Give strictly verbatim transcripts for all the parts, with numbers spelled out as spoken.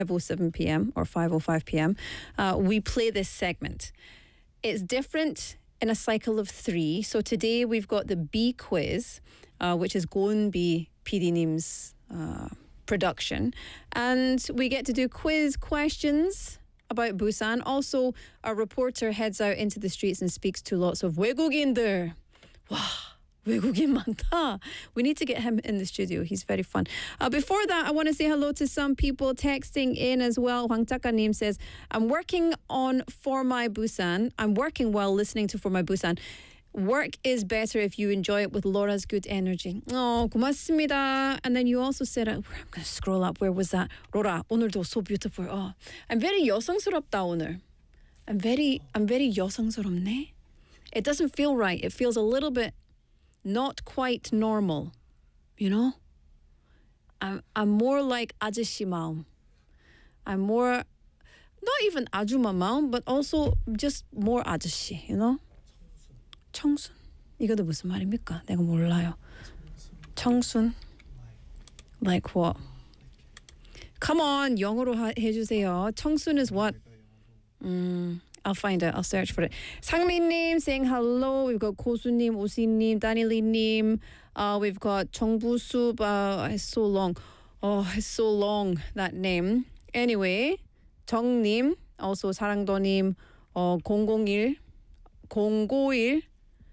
oh seven p.m. or five oh five p.m. Uh, we play this segment. It's different in a cycle of three. So today we've got the B quiz, uh, which is going to be 피디님's uh, production. And we get to do quiz questions about Busan. Also, our reporter heads out into the streets and speaks to lots of 외국인들. Wow. 외국인 많다. We need to get him in the studio. He's very fun. Uh, before that, I want to say hello to some people texting in as well. Hwang Takanim says, I'm working on For My Busan. I'm working while listening to For My Busan. Work is better if you enjoy it with Laura's good energy. Oh, 고맙습니다. And then you also said, I'm going to scroll up. Where was that? Laura, 오늘도 so beautiful. Oh, I'm very 여성스럽다 오늘. I'm very, I'm very 여성스럽네. It doesn't feel right. It feels a little bit not quite normal, you know? I'm I'm more like 아저씨 마음. I'm more, not even 아줌마 마음, but also just more 아저씨, you know? 청순. 이것도 무슨 말입니까? 내가 몰라요. 청순. Like what? Come on, 영어로 하, 해주세요. 청순 is what? 음... I'll find it. I'll search for it. 상민님 saying hello. We've got 고수님, 오시님, 다니리님. Uh, we've got 정부숲. Uh, it's so long. Oh, it's so long, that name. Anyway, 정님, also 사랑도님, uh, 공공일, 공고일,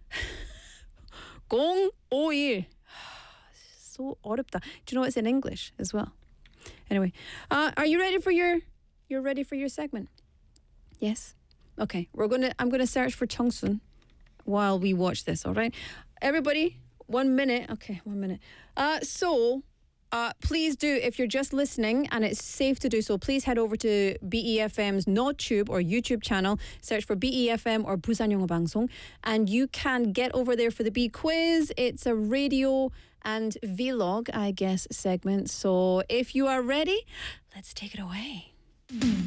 공오일. So 어렵다. Do you know it's in English as well? Anyway, uh, are you ready for your? You're ready for your segment? Yes. Okay, we're gonna. I'm gonna search for 청순 while we watch this. All right, everybody, one minute. Okay, one minute. Uh, so, uh, please do, if you're just listening and it's safe to do so, please head over to B E F M's Notube or YouTube channel. Search for B E F M or 부산 영어 방송, and you can get over there for the B quiz. It's a radio and vlog, I guess, segment. So, if you are ready, let's take it away.